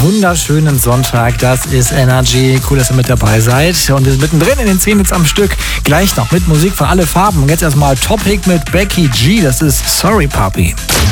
wunderschönen Sonntag. Das ist Energy. Cool, dass ihr mit dabei seid. Und wir sind mittendrin in den 10 Hits am Stück. Gleich noch mit Musik von alle Farben. Und jetzt erstmal Topic mit Becky G. Das ist Sorry Puppy.